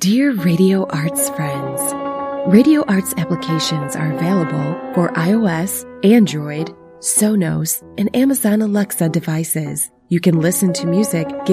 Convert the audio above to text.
Dear Radio Arts friends, Radio Arts applications are available for iOS, Android, Sonos, and Amazon Alexa devices. You can listen to music,